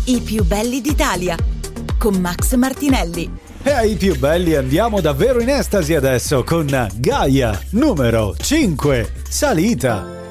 I più belli d'Italia con Max Martinelli. E ai più belli andiamo davvero in estasi adesso con Gaia numero 5, Salita.